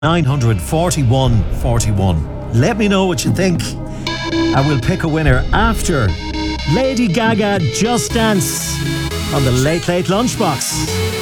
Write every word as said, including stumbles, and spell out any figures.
nine hundred forty-one forty-one. Let me know what you think, and we'll pick a winner after Lady Gaga Just Dance on the Late Late Lunchbox.